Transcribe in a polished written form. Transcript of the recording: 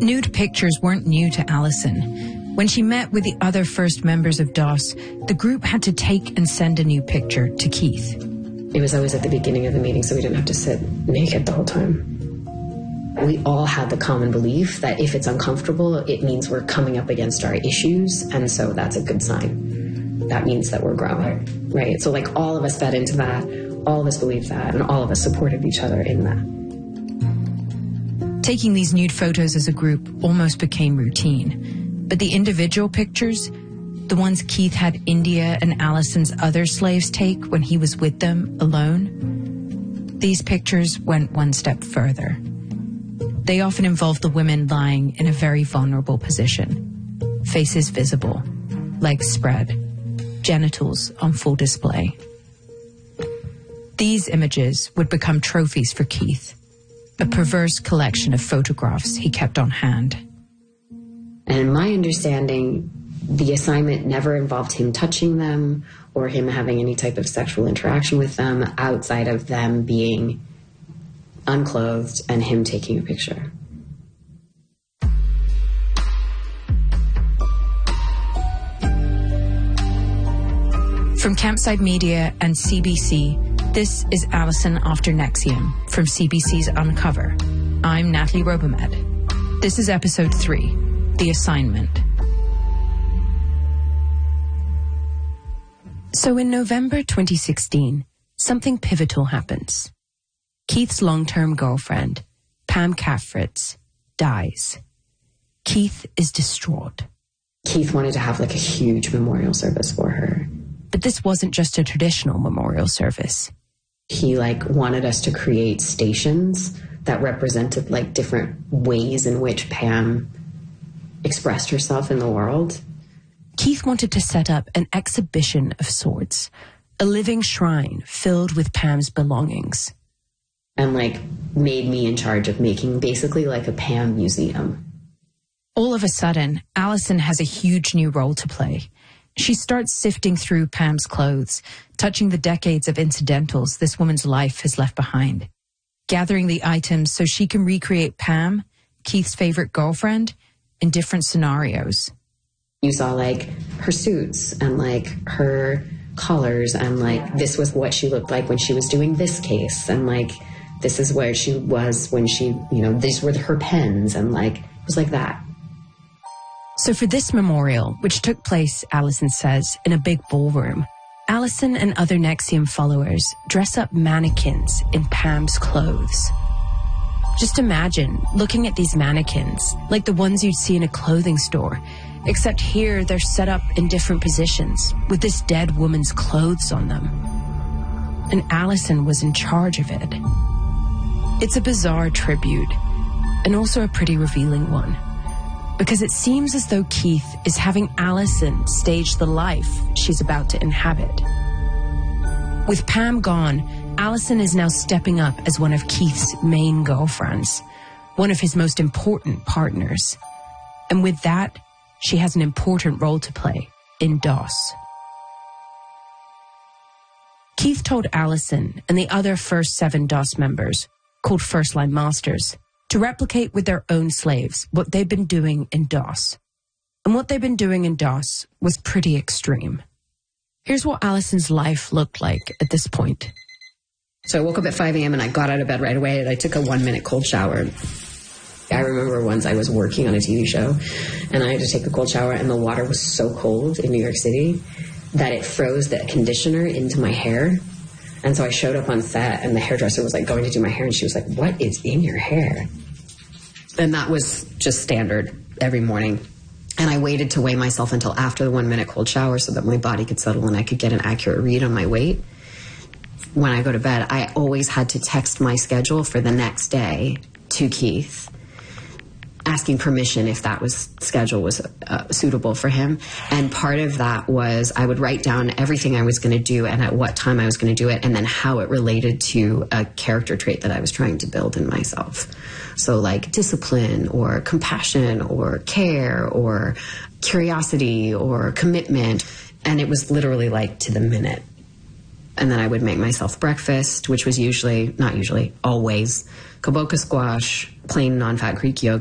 Nude pictures weren't new to Alison. When she met with the other first members of DOS, the group had to take and send a new picture to Keith. It was always at the beginning of the meeting, so we didn't have to sit naked the whole time. We all had the common belief that if it's uncomfortable, it means we're coming up against our issues, and so that's a good sign. That means that we're growing, right? So like all of us fed into that, all of us believed that, and all of us supported each other in that. Taking these nude photos as a group almost became routine. But the individual pictures, the ones Keith had India and Alison's other slaves take when he was with them alone, these pictures went one step further. They often involved the women lying in a very vulnerable position, faces visible, legs spread, genitals on full display. These images would become trophies for Keith, a perverse collection of photographs he kept on hand. And in my understanding, the assignment never involved him touching them or him having any type of sexual interaction with them outside of them being unclothed and him taking a picture. From Campside Media and CBC, this is Alison After NXIVM from CBC's Uncover. I'm Natalie Robomed. This is episode 3, The Assignment. So in November 2016, something pivotal happens. Keith's long-term girlfriend, Pam Kafritz, dies. Keith is distraught. Keith wanted to have like a huge memorial service for her. But this wasn't just a traditional memorial service. He wanted us to create stations that represented different ways in which Pam expressed herself in the world. Keith wanted to set up an exhibition of sorts, a living shrine filled with Pam's belongings. And made me in charge of making basically a Pam museum. All of a sudden, Alison has a huge new role to play. She starts sifting through Pam's clothes, touching the decades of incidentals this woman's life has left behind, gathering the items so she can recreate Pam, Keith's favorite girlfriend, in different scenarios. You saw her suits and her colors and this was what she looked like when she was doing this case and this is where she was when she, these were her pens and it was like that. So for this memorial, which took place, Alison says, in a big ballroom, Alison and other NXIVM followers dress up mannequins in Pam's clothes. Just imagine looking at these mannequins, like the ones you'd see in a clothing store, except here they're set up in different positions with this dead woman's clothes on them. And Alison was in charge of it. It's a bizarre tribute, and also a pretty revealing one. Because it seems as though Keith is having Alison stage the life she's about to inhabit. With Pam gone, Alison is now stepping up as one of Keith's main girlfriends, one of his most important partners. And with that, she has an important role to play in DOS. Keith told Alison and the other first 7 DOS members, called First Line Masters, to replicate with their own slaves what they'd been doing in DOS. And what they'd been doing in DOS was pretty extreme. Here's what Alison's life looked like at this point. So I woke up at 5 a.m. and I got out of bed right away and I took a 1-minute cold shower. I remember once I was working on a TV show and I had to take a cold shower and the water was so cold in New York City that it froze the conditioner into my hair. And so I showed up on set and the hairdresser was going to do my hair and she was like, "What is in your hair?" And that was just standard every morning. And I waited to weigh myself until after the 1-minute cold shower so that my body could settle and I could get an accurate read on my weight. When I go to bed, I always had to text my schedule for the next day to Keith, asking permission if that schedule was suitable for him. And part of that was I would write down everything I was going to do and at what time I was going to do it and then how it related to a character trait that I was trying to build in myself. So discipline or compassion or care or curiosity or commitment. And it was literally to the minute. And then I would make myself breakfast, which was always, kaboka squash, plain non-fat Greek yogurt.